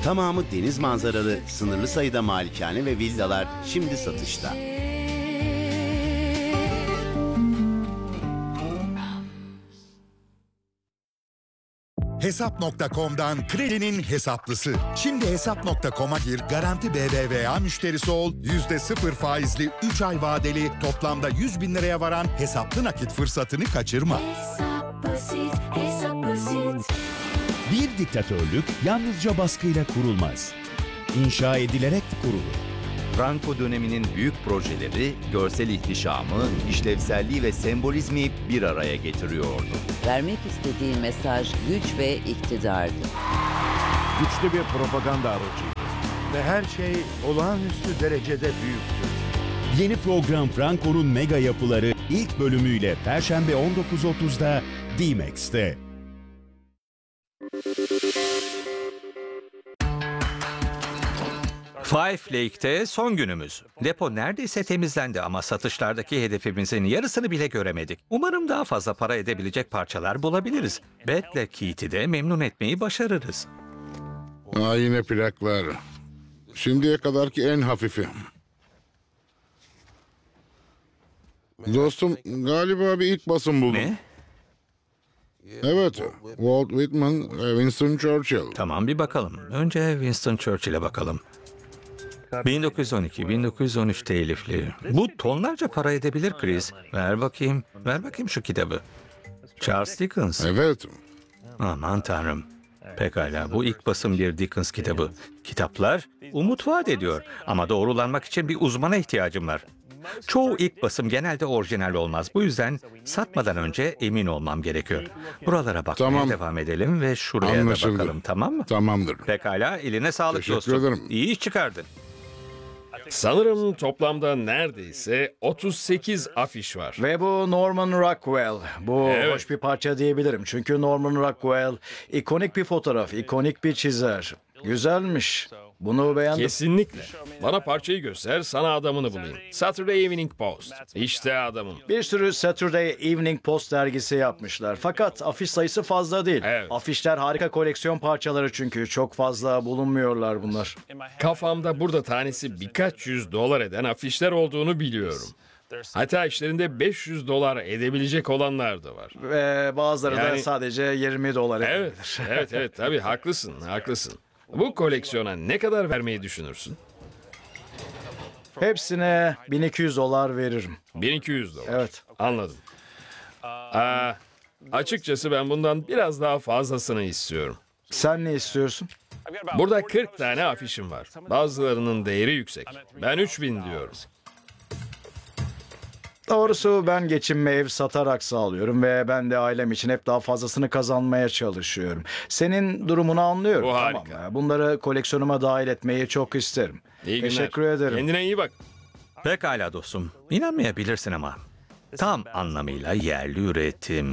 Tamamı deniz manzaralı, sınırlı sayıda malikane ve villalar şimdi satışta. Hesap.com'dan kredinin hesaplısı. Şimdi Hesap.com'a gir, garanti BBVA müşterisi ol, %0 faizli 3 ay vadeli toplamda 100 bin liraya varan hesaplı nakit fırsatını kaçırma. Hesap basit, hesap basit. Bir diktatörlük yalnızca baskıyla kurulmaz. İnşa edilerek kurulur. Franco döneminin büyük projeleri, görsel ihtişamı, işlevselliği ve sembolizmi bir araya getiriyordu. Vermek istediği mesaj güç ve iktidardı. Güçlü bir propaganda aracıydı. Ve her şey olağanüstü derecede büyüktü. Yeni program Franco'nun mega yapıları ilk bölümüyle Perşembe 19.30'da D-Max'te. Five Lake'te son günümüz. Depo neredeyse temizlendi ama satışlardaki hedefimizin yarısını bile göremedik. Umarım daha fazla para edebilecek parçalar bulabiliriz. Beth'le Keith'i de memnun etmeyi başarırız. Yine plaklar. Şimdiye kadarki en hafifi. Dostum, galiba bir ilk basım buldum. Ne? Evet, Walt Whitman, Winston Churchill. Tamam bir bakalım. Önce Winston Churchill'e bakalım. 1912-1913 telifli. Bu tonlarca para edebilir Chris. Ver bakayım şu kitabı. Charles Dickens. Evet, Aman tanrım. Pekala, bu ilk basım bir Dickens kitabı. Kitaplar umut vaat ediyor ama doğrulanmak için bir uzmana ihtiyacım var. Çoğu ilk basım genelde orijinal olmaz. Bu yüzden satmadan önce emin olmam gerekiyor. Buralara bakmaya Tamam. devam edelim ve şuraya Anlaşıldı. da bakalım, tamam mı? tamamdır. Pekala, eline sağlık Teşekkür dostum. ederim. İyi iş çıkardın. Sanırım toplamda neredeyse 38 afiş var. Ve bu Norman Rockwell. Bu Evet. hoş bir parça diyebilirim. Çünkü Norman Rockwell ikonik bir fotoğraf, ikonik bir çizer. Güzelmiş. Bunu beğendim. Kesinlikle. Bana parçayı göster, sana adamını bulayım. Saturday Evening Post. İşte adamım. Bir sürü Saturday Evening Post dergisi yapmışlar. Fakat afiş sayısı fazla değil. Evet. Afişler harika koleksiyon parçaları çünkü. Çok fazla bulunmuyorlar bunlar. Kafamda burada tanesi birkaç yüz dolar eden afişler olduğunu biliyorum. Hatta işlerinde 500 dolar edebilecek olanlar da var. Ve bazıları da Yani- sadece 20 dolar Evet, edebilir. evet, tabii haklısın. Bu koleksiyona ne kadar vermeyi düşünürsün? Hepsine 1200 dolar veririm. 1200 dolar. Evet. Anladım. Açıkçası ben bundan biraz daha fazlasını istiyorum. Sen ne istiyorsun? Burada 40 tane afişim var. Bazılarının değeri yüksek. Ben 3000 diyorum. Doğrusu ben geçinme ev satarak sağlıyorum ve ben de ailem için hep daha fazlasını kazanmaya çalışıyorum. Senin durumunu anlıyorum. Bu harika. Tamam. Bunları koleksiyonuma dahil etmeyi çok isterim. İyi günler. Teşekkür ederim. Kendine iyi bak. Pekala dostum. İnanmayabilirsin ama. Tam anlamıyla yerli üretim.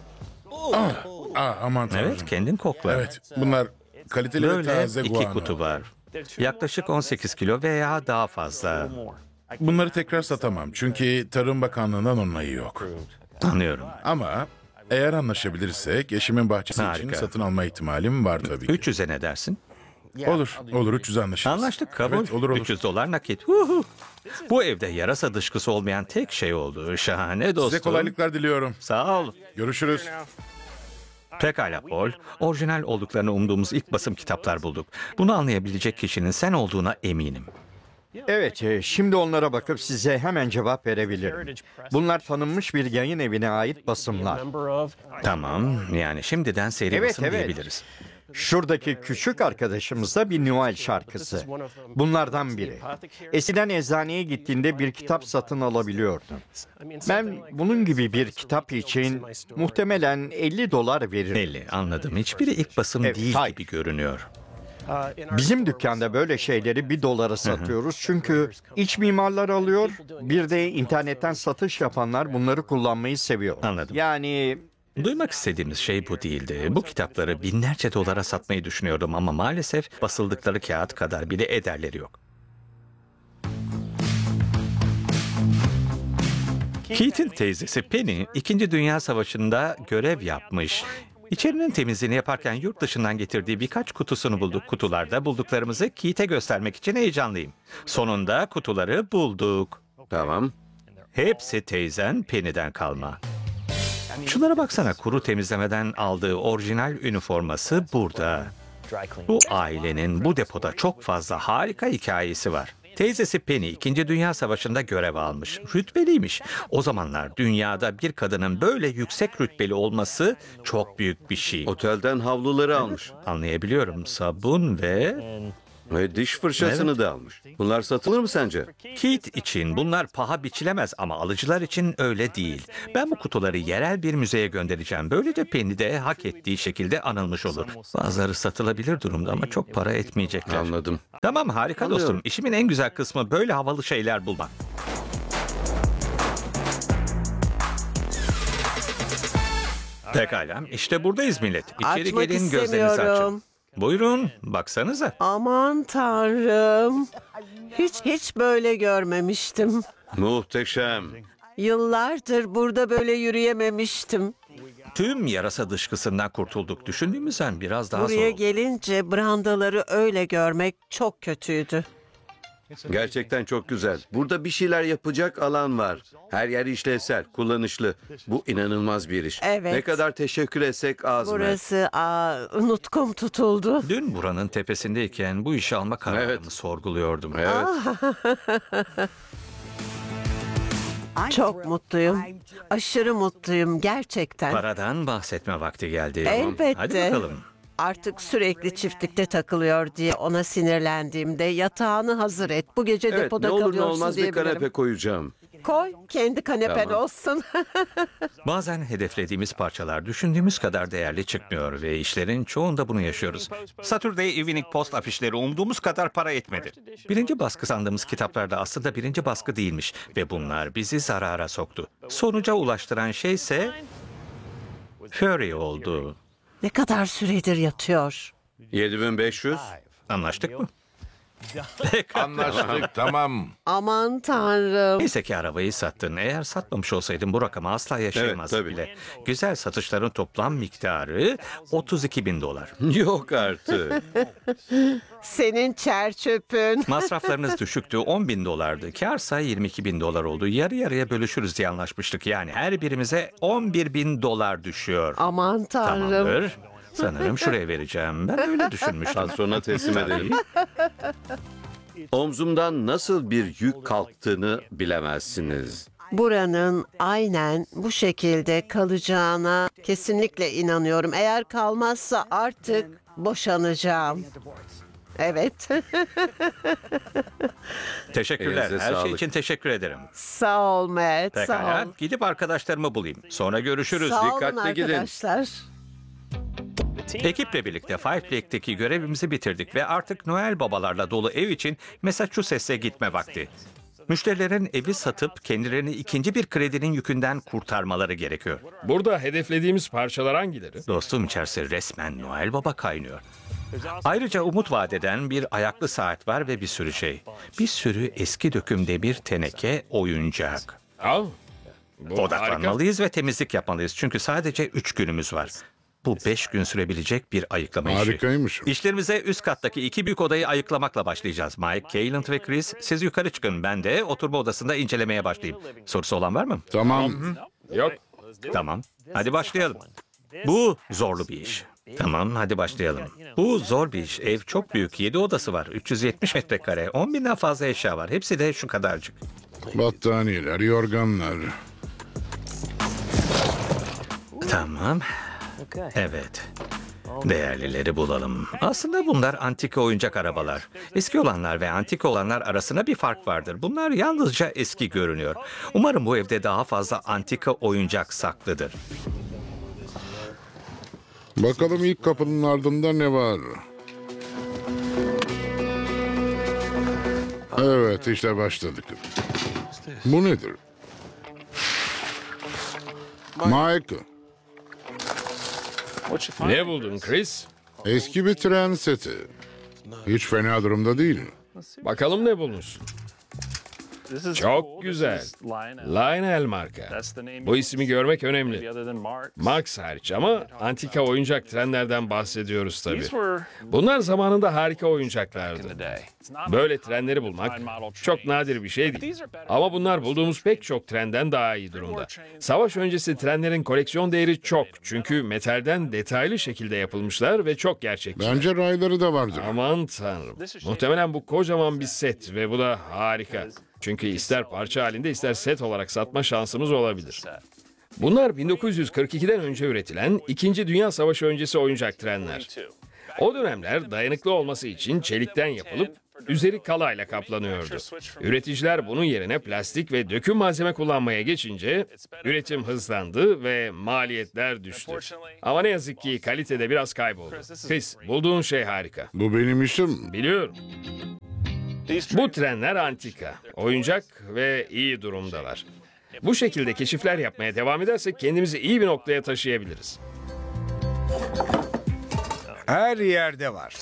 Aman tanrım. Evet, kendin kokla. Evet, bunlar kaliteli ve Böyle taze 2 guano. kutu var. Yaklaşık 18 kilo veya daha fazla. Bunları tekrar satamam çünkü Tarım Bakanlığı'ndan onayı yok. Anlıyorum. Ama eğer anlaşabilirsek eşimin bahçesi için Harika. satın alma ihtimalim var tabii ki. 300'e ne dersin? Olur 300 anlaşırız. Anlaştık, kabul. Evet, olur. 300 dolar nakit. Huhu. Bu evde yarasa dışkısı olmayan tek şey oldu. Şahane dostum. Size kolaylıklar diliyorum. Sağ ol. Görüşürüz. Pekala Paul. Orijinal olduklarını umduğumuz ilk basım kitaplar bulduk. Bunu anlayabilecek kişinin sen olduğuna eminim. Evet, şimdi onlara bakıp size hemen cevap verebilirim. Bunlar tanınmış bir yayın evine ait basımlar. Tamam, yani şimdiden seri Evet, basım evet. diyebiliriz. Şuradaki küçük arkadaşımız da bir Noel şarkısı. Bunlardan biri. Eskiden eczaneye gittiğinde bir kitap satın alabiliyordun. Ben bunun gibi bir kitap için muhtemelen 50 dolar veririm. 50, anladım. Hiçbiri ilk basım Evet, değil hayır. gibi görünüyor. Bizim dükkanda böyle şeyleri 1 dolara satıyoruz çünkü iç mimarlar alıyor, bir de internetten satış yapanlar bunları kullanmayı seviyor. Anladım. Yani Duymak istediğimiz şey bu değildi. Bu kitapları binlerce dolara satmayı düşünüyordum ama maalesef basıldıkları kağıt kadar bile ederleri yok. Keith'in teyzesi Penny, 2. Dünya Savaşı'nda görev yapmış. İçerinin temizliğini yaparken yurt dışından getirdiği birkaç kutusunu bulduk. Kutularda bulduklarımızı Keith'e göstermek için heyecanlıyım. Sonunda kutuları bulduk. Tamam. Hepsi teyzen Penny'den kalma. Şunlara baksana, kuru temizlemeden aldığı orijinal üniforması burada. Bu ailenin bu depoda çok fazla harika hikayesi var. Teyzesi Penny 2. Dünya Savaşı'nda görev almış. Rütbeliymiş. O zamanlar dünyada bir kadının böyle yüksek rütbeli olması çok büyük bir şey. Otelden havluları almış. Anlayabiliyorum. Sabun ve Diş fırçasını da almış. Bunlar satılır mı sence? Keith için bunlar paha biçilemez ama alıcılar için öyle değil. Ben bu kutuları yerel bir müzeye göndereceğim. Böylece Penny de hak ettiği şekilde anılmış olur. Bazıları satılabilir durumda ama çok para etmeyecekler. Anladım. Tamam, harika Anlıyorum. dostum. İşimin en güzel kısmı böyle havalı şeyler bulmak. Pekala, işte buradayız millet. İçeri Açmak gelin, gözlerinizi istemiyorum. açın. Buyurun, baksanıza. Aman tanrım. Hiç böyle görmemiştim. Muhteşem. Yıllardır burada böyle yürüyememiştim. Tüm yarasa dışkısından kurtulduk. Düşündüğümüzden biraz daha Buraya zor. gelince brandaları öyle görmek çok kötüydü. Gerçekten çok güzel. Burada bir şeyler yapacak alan var. Her yer işlevsel, kullanışlı. Bu inanılmaz bir iş. Evet. Ne kadar teşekkür etsek az mı? Burası nutkum tutuldu. Dün buranın tepesindeyken bu işi alma kararını sorguluyordum. Evet. Çok mutluyum. Aşırı mutluyum gerçekten. Paradan bahsetme vakti geldi. Elbette. Hadi bakalım. Artık sürekli çiftlikte takılıyor diye ona sinirlendiğimde yatağını hazır et. Bu gece Evet, depoda ne olur ne kalıyorsun olmaz bir diyebilirim. kanepe koyacağım. Koy, kendi kanepen Tamam. olsun. Bazen hedeflediğimiz parçalar düşündüğümüz kadar değerli çıkmıyor ve işlerin çoğunda bunu yaşıyoruz. Saturday Evening Post afişleri umduğumuz kadar para etmedi. Birinci baskı sandığımız kitaplar da aslında birinci baskı değilmiş ve bunlar bizi zarara soktu. Sonuca ulaştıran şey ise Fury oldu. Ne kadar süredir yatıyor? 7500. Anlaştık mı? Anlaştık, tamam. Aman tanrım. Neyse ki arabayı sattın. Eğer satmamış olsaydın bu rakama asla yaşayamazdın Evet, tabii. bile. Güzel satışların toplam miktarı $32.000. Yok artık. Senin çerçöpün. Masraflarınız düşüktü, $10.000'dı. Kârsa $22.000 oldu. Yarı yarıya bölüşürüz diye anlaşmıştık. Yani her birimize $11.000 düşüyor. Aman tanrım. Tamamdır. Sanırım şuraya vereceğim. Ben öyle düşünmüştüm. Patrona teslim edelim. Omzumdan nasıl bir yük kalktığını bilemezsiniz. Buranın aynen bu şekilde kalacağına kesinlikle inanıyorum. Eğer kalmazsa artık boşanacağım. Evet. Teşekkürler. Elinize Her şey sağlık. için teşekkür ederim. Sağ ol Matt. Sağ Pekala. ol. Gidip arkadaşlarımı bulayım. Sonra görüşürüz. Sağ olun Dikkatli gidin. arkadaşlar. Ekiple birlikte Five Lake'deki görevimizi bitirdik ve artık Noel babalarla dolu ev için Massachusetts'e gitme vakti. Müşterilerin evi satıp kendilerini ikinci bir kredinin yükünden kurtarmaları gerekiyor. Burada hedeflediğimiz parçalar hangileri? Dostum, içerisi resmen Noel Baba kaynıyor. Ayrıca umut vaat eden bir ayaklı saat var ve bir sürü şey. Bir sürü eski döküm demir teneke oyuncak. Al. Bu harika. Odaklanmalıyız ve temizlik yapmalıyız çünkü sadece 3 günümüz var. Bu 5 gün sürebilecek bir ayıklama işi. Harikaymış. İşlerimize üst kattaki 2 büyük odayı ayıklamakla başlayacağız. Mike, Kayland ve Chris, siz yukarı çıkın. Ben de oturma odasında incelemeye başlayayım. Sorusu olan var mı? Tamam. Yok. Tamam. Hadi başlayalım. Bu zorlu bir iş. Tamam, hadi başlayalım. Bu zor bir iş. Ev çok büyük. 7 odası var. 370 metrekare. 10.000'den fazla eşya var. Hepsi de şu kadarcık. Battaniyeler, yorganlar. Tamam. Evet. Değerlileri bulalım. Aslında bunlar antika oyuncak arabalar. Eski olanlar ve antika olanlar arasında bir fark vardır. Bunlar yalnızca eski görünüyor. Umarım bu evde daha fazla antika oyuncak saklıdır. Bakalım ilk kapının ardında ne var? Evet, işte başladık. Bu nedir? Mike, Ne buldun Chris? eski bir tren seti. Hiç fena durumda değil. Bakalım ne bulmuşsun. Çok güzel. Lionel marka. Bu ismi görmek önemli. Marx hariç ama antika oyuncak trenlerden bahsediyoruz tabii. Bunlar zamanında harika oyuncaklardı. Böyle trenleri bulmak çok nadir bir şey değil. Ama bunlar bulduğumuz pek çok trenden daha iyi durumda. Savaş öncesi trenlerin koleksiyon değeri çok. Çünkü metalden detaylı şekilde yapılmışlar ve çok gerçekçi. Bence rayları da vardır. Aman tanrım. Muhtemelen bu kocaman bir set ve bu da harika. Çünkü ister parça halinde ister set olarak satma şansımız olabilir. Bunlar 1942'den önce üretilen 2. Dünya Savaşı öncesi oyuncak trenler. O dönemler dayanıklı olması için çelikten yapılıp üzeri kalayla kaplanıyordu. Üreticiler bunun yerine plastik ve döküm malzeme kullanmaya geçince üretim hızlandı ve maliyetler düştü. Ama ne yazık ki kalitede biraz kayboldu. Chris, bulduğun şey harika. Bu benim işim. Biliyorum. Bu trenler antika, oyuncak ve iyi durumdalar. Bu şekilde keşifler yapmaya devam edersek kendimizi iyi bir noktaya taşıyabiliriz. Her yerde var.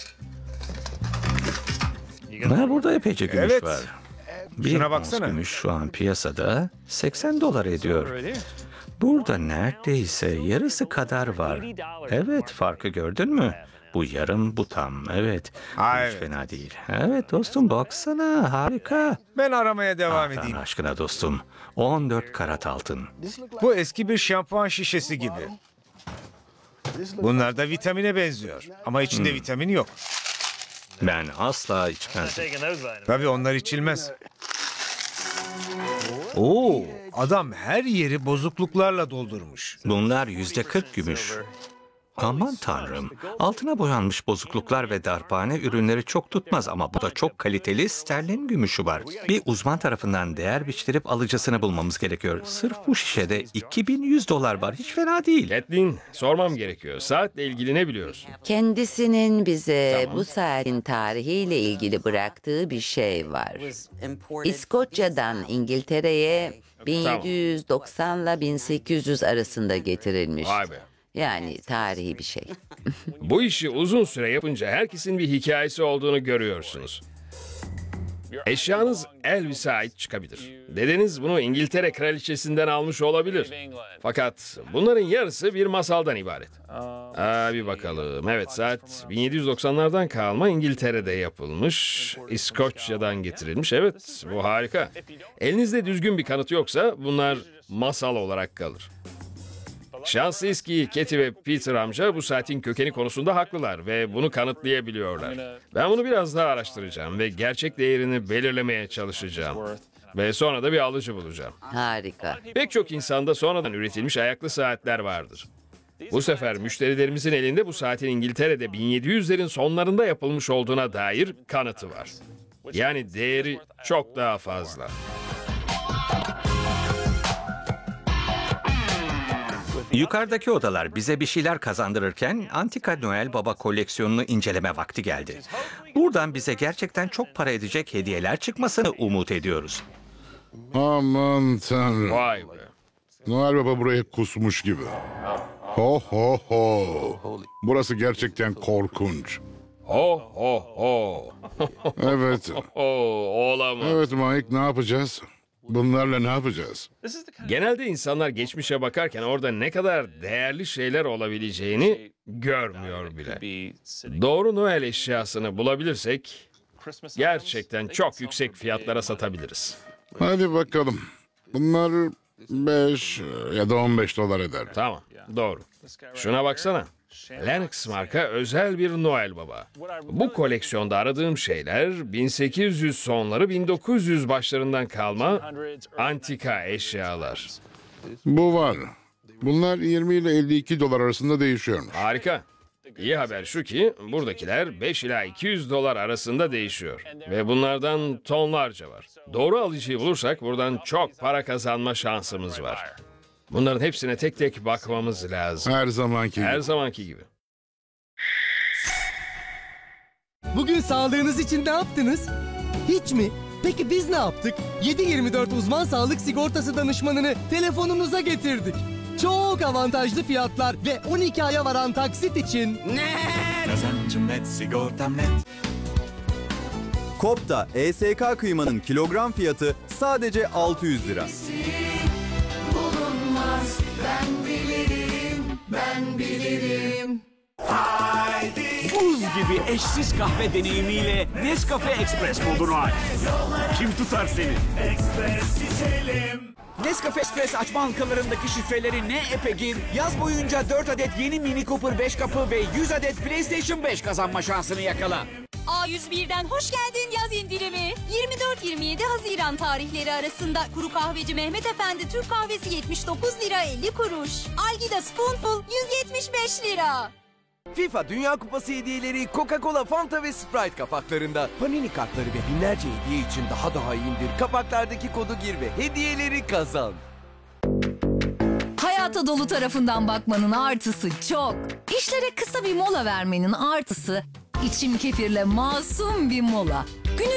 Burada epeyce gümüş Evet. var. Bir Şuna ons baksana. gümüş şu an piyasada $80 ediyor. Burada neredeyse yarısı kadar var. Evet, farkı gördün mü? Bu yarım, bu tam. Evet. Bu hiç fena değil. Evet dostum, baksana, harika. Ben aramaya devam Tanrı edeyim. aşkına dostum. 14 karat altın. Bu eski bir şampuan şişesi gibi. Bunlar da vitamine benziyor. Ama içinde vitamin yok. Ben asla içmezdim. Tabii onlar içilmez. Oo, adam her yeri bozukluklarla doldurmuş. Bunlar %40 gümüş. Aman tanrım. Altına boyanmış bozukluklar ve darphane ürünleri çok tutmaz ama bu da çok kaliteli sterlin gümüşü var. Bir uzman tarafından değer biçtirip alıcısını bulmamız gerekiyor. Sırf bu şişede $2100 var. Hiç fena değil. Kathleen, sormam gerekiyor. Saatle ilgili ne biliyorsun? Kendisinin bize bu saatin tarihiyle ilgili bıraktığı bir şey var. İskoçya'dan İngiltere'ye 1790 ile 1800 arasında getirilmiş. Vay be. Yani tarihi bir şey. Bu işi uzun süre yapınca herkesin bir hikayesi olduğunu görüyorsunuz. Eşyanız Elvis'e ait çıkabilir. Dedeniz bunu İngiltere kraliçesinden almış olabilir. Fakat bunların yarısı bir masaldan ibaret. Bir bakalım. Evet, saat 1790'lardan kalma, İngiltere'de yapılmış. İskoçya'dan getirilmiş. Evet, bu harika. Elinizde düzgün bir kanıt yoksa bunlar masal olarak kalır. Şanslıyız ki Katie ve Peter amca bu saatin kökeni konusunda haklılar ve bunu kanıtlayabiliyorlar. Ben bunu biraz daha araştıracağım ve gerçek değerini belirlemeye çalışacağım. Ve sonra da bir alıcı bulacağım. Harika. Pek çok insanda sonradan üretilmiş ayaklı saatler vardır. Bu sefer müşterilerimizin elinde bu saatin İngiltere'de 1700'lerin sonlarında yapılmış olduğuna dair kanıtı var. Yani değeri çok daha fazla. Yukarıdaki odalar bize bir şeyler kazandırırken Antika Noel Baba koleksiyonunu inceleme vakti geldi. Buradan bize gerçekten çok para edecek hediyeler çıkmasını umut ediyoruz. Aman tanrım. Vay be. Noel Baba buraya kusmuş gibi. Ho ho ho. Burası gerçekten korkunç. Ho ho ho. Evet. Olamaz. Evet Mike, ne yapacağız? Bunlarla ne yapacağız? Genelde insanlar geçmişe bakarken orada ne kadar değerli şeyler olabileceğini görmüyor bile. Doğru Noel eşyasını bulabilirsek gerçekten çok yüksek fiyatlara satabiliriz. Hadi bakalım. Bunlar 5 ya da $15 eder. Tamam, doğru. Şuna baksana. Lennox marka özel bir Noel Baba. Bu koleksiyonda aradığım şeyler 1800 sonları 1900 başlarından kalma antika eşyalar. Bu var. Bunlar 20 ile $52 arasında değişiyormuş. Harika. İyi haber şu ki buradakiler 5 ila $200 arasında değişiyor. Ve bunlardan tonlarca var. Doğru alıcıyı bulursak buradan çok para kazanma şansımız var. Bunların hepsine tek tek bakmamız lazım. Her zamanki gibi. Her zamanki gibi. Bugün sağlığınız için ne yaptınız? Hiç mi? Peki biz ne yaptık? 7/24 uzman sağlık sigortası danışmanını telefonunuza getirdik. Çok avantajlı fiyatlar ve 12 aya varan taksit için... Kazancım net, sigortam net. Kopta ESK kıymanın kilogram fiyatı sadece 600 lira. Bulunmaz, ben bilirim, ben bilirim. Buz gibi eşsiz kahve deneyimiyle Nescafe Express modunu aç. Kim tutar seni? Nescafe Express açma halkalarındaki şifreleri ne epe gir. Yaz boyunca 4 adet yeni Mini Cooper 5 kapı ve 100 adet PlayStation 5 kazanma şansını yakala. A101'den hoş geldin yaz indirimi. 24-27 Haziran tarihleri arasında kuru kahveci Mehmet Efendi Türk kahvesi 79 lira 50 kuruş. Algida Spoonful 175 lira. FIFA Dünya Kupası hediyeleri Coca-Cola, Fanta ve Sprite kapaklarında. Panini kartları ve binlerce hediye için daha indir. Kapaklardaki kodu gir ve hediyeleri kazan. Hayata dolu tarafından bakmanın artısı çok. İşlere kısa bir mola vermenin artısı, içim kefirle masum bir mola.